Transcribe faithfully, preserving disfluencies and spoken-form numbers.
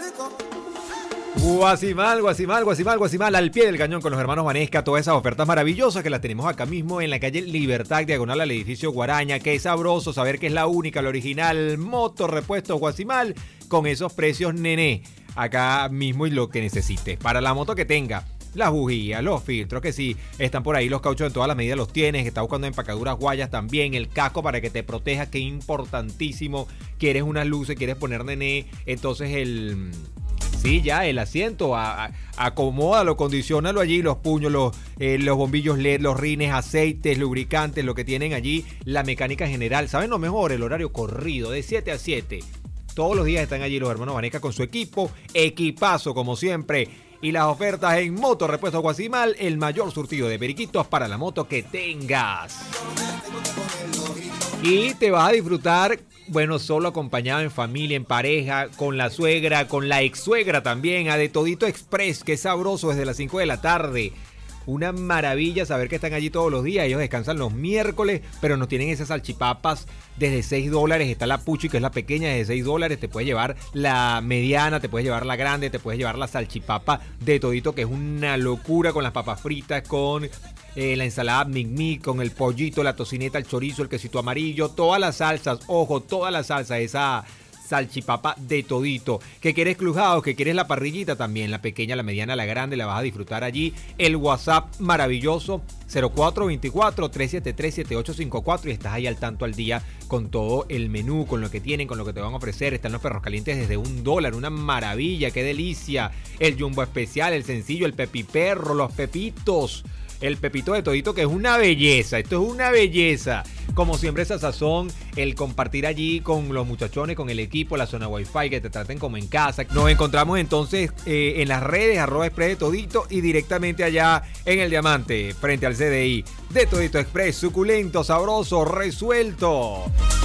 Guasimal, Guasimal, Guasimal, Guasimal, al pie del cañón con los hermanos Vanesca. Todas esas ofertas maravillosas que las tenemos acá mismo en la calle Libertad, diagonal al edificio Guaraña. Qué sabroso saber que es la única, la original moto repuesto Guasimal con esos precios, nené. Acá mismo y lo que necesites. Para la moto que tenga, las bujías, los filtros, que sí, están por ahí los cauchos en todas las medidas, los tienes. Está buscando empacaduras guayas también, el casco para que te proteja, que es importantísimo. Quieres unas luces, quieres poner nené, entonces el... Sí, ya, el asiento, a, a, acomódalo, condiciónalo allí, los puños, los, eh, los bombillos L E D, los rines, aceites, lubricantes, lo que tienen allí, la mecánica general. ¿Saben lo mejor? El horario corrido, de siete a siete. Todos los días están allí los hermanos Vanesca con su equipo, equipazo como siempre. Y las ofertas en Moto Repuesto Guasimal, el mayor surtido de periquitos para la moto que tengas. Y te vas a disfrutar, bueno, solo acompañado en familia, en pareja, con la suegra, con la ex suegra también, a De Todito Express, que es sabroso desde las cinco de la tarde. Una maravilla saber que están allí todos los días. Ellos descansan los miércoles, pero nos tienen esas salchipapas desde seis dólares. Está la Puchi, que es la pequeña, desde seis dólares. Te puedes llevar la mediana, te puedes llevar la grande, te puedes llevar la salchipapa De Todito, que es una locura, con las papas fritas, con eh, la ensalada Mic Mic, con el pollito, la tocineta, el chorizo, el quesito amarillo, todas las salsas, ojo, todas las salsas, esa salchipapa De Todito. Que quieres clujados, que quieres la parrillita también, la pequeña, la mediana, la grande, la vas a disfrutar allí. El WhatsApp maravilloso cero cuatro dos cuatro, tres siete tres, siete ocho cinco cuatro y estás ahí al tanto al día con todo el menú, con lo que tienen, con lo que te van a ofrecer. Están los perros calientes desde un dólar, una maravilla, qué delicia. El jumbo especial, el sencillo, el pepiperro, los pepitos, el pepito De Todito, que es una belleza. Esto es una belleza. Como siempre, esa sazón, el compartir allí con los muchachones, con el equipo, la zona wifi, que te traten como en casa. Nos encontramos entonces eh, en las redes, arroba Express De Todito, y directamente allá en el Diamante, frente al C D I. De Todito Express, suculento, sabroso, resuelto.